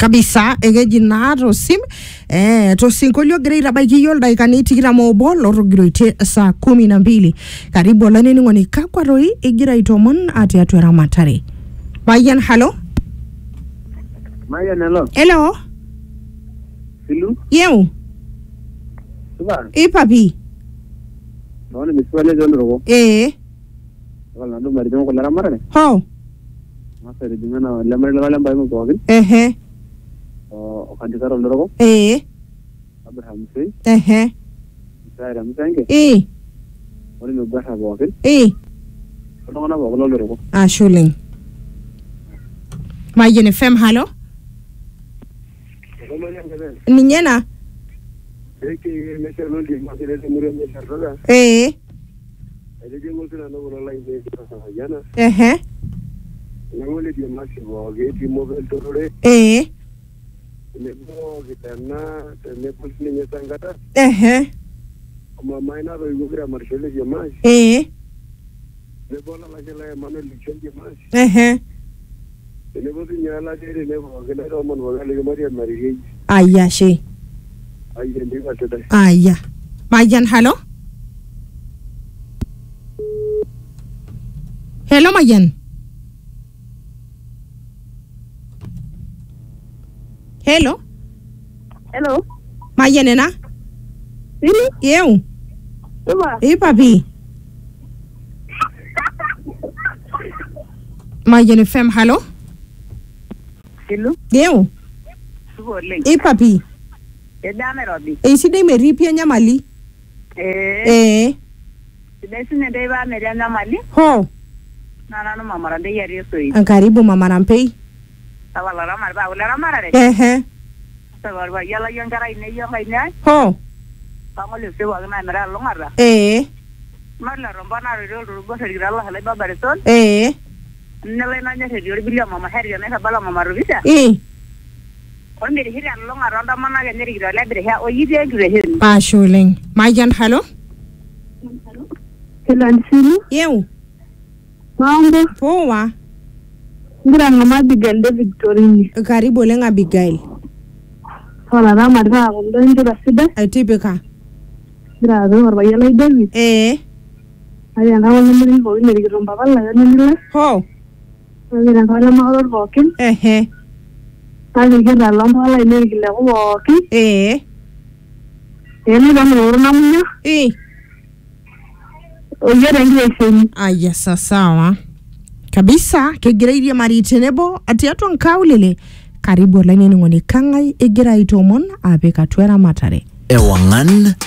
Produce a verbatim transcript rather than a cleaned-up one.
kabisa egeji na tosim eh tosinkolio grade abaiki yolda ikaniti mobo lorogiroite saa kumi na mbili karibu olani ngoni kakwa roi igira itomon ati atu eramatare Mayan hello Mayan hello hello Silu Yeu Suba E papi Naona miswale jondoro Eh wala ndo mari jongo la ramara Ho Masa rijingana lamar wala mbaye mo ko Ehe o kandikaro ndoro Eh Abraham Sey Ehe Saira mtange Eh wala no gasa bo ken Eh ndo na bo lo ndoro Ah shuling Mayan F M hello Ninyena Eke mesha no di masere de mure mesha roga Eh Ede ngo tuna no lo lai de sa yana Ehe Ngole di masi bo ge di mobile torore Eh ne bo gitana ne pulsini nyatangata Ehe ma maina ro yugira marshele je mas Eh ne bola la jela mano lichon je mas Ehe ne bo nyala de ne bo ge ro mon bo le mari mari Aya she ay ndi ka tada Aya Mayan hello Hello Mayan Hello Hello Mayan ena Silu Yeu Suba E papi Mayan F M hello Silu Yeu Suba leng E papi Edame robi E sidai meripia nyamali Eh Eh Sidai sine dai ba me jana mali Ho Nana no mamara de yari soi Karibu mama Rampei Tawala ramar ba wala ramara de Ehe Tawala ba yala yangara ine yanga ine Ho Pangol se wa na mera longara Eh Marla rombana ro ro go se Allah le ba bareton Eh Nele na nya se dio bilia mama herya na bala mama rubisa Eh On me hira longara ronda mana ga neri gira le bre ha o yide gira hin Pa shuling Mayan hello Hello Silu Yeu Mambo Poa Ngira ngama Abigail de Victorini Karibu lenga Abigail Wala ramar ba ndo ngira sida Atipika Ngira ro ba yala David Eh Aya na wala muri ko neri gira romba bala ya nila Ho Ngira wala ma ro bokin Ehe Aya gira lomba wala neri gira ko bokin Eh Ene ba mo ro namunya Eh Oyera ngiye Aya sasawa kabisa kegireirie maritenebo ati atu nkaulele karibu olani ngoni kangai egira itomon apika twera matare Ewangan